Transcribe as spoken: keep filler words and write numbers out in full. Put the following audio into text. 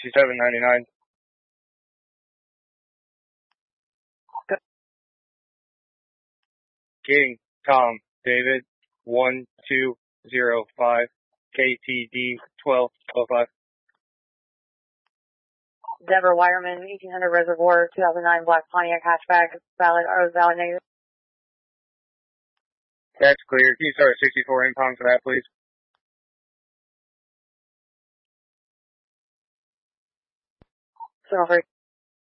sixty-seven ninety-nine. King, Tom, David, one two zero five, K T D twelve oh five. Deborah Wireman, eighteen hundred Reservoir, two thousand nine Black Pontiac hatchback, valid or valid negative. That's clear. Can you start at sixty-four incom for that, please? seven oh three.